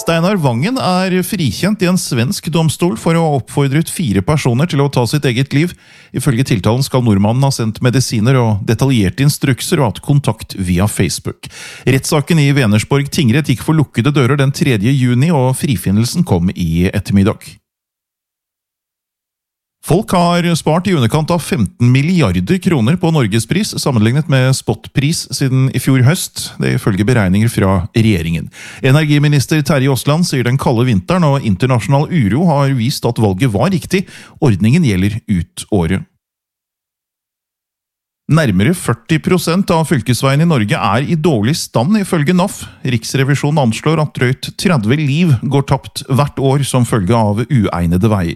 Steinar Vangen frikjent i en svensk domstol for å ha oppfordret 4 personer til å ta sitt eget liv. Ifølge tiltalen skal nordmannen ha sendt medisiner og detaljerte instrukser og hatt kontakt via Facebook. Rettssaken i Vänersborg tingrett gikk for lukkede dører den 3. juni, og frifinnelsen kom i ettermiddag. Folk har spart i underkant av 15 milliarder kroner på Norgespris, sammenlignet med spotpris siden i fjor høst, det ifølge beregninger fra regjeringen. Energiminister Terje Aasland sier den kalde vinteren og internasjonal uro har vist at valget var riktig. Ordningen gjelder ut året. Nærmere 40% av fylkesveiene i Norge i dårlig stand ifølge NAF. Riksrevisjonen anslår at drøyt 30 liv går tapt hvert år som følge av uegnede veier.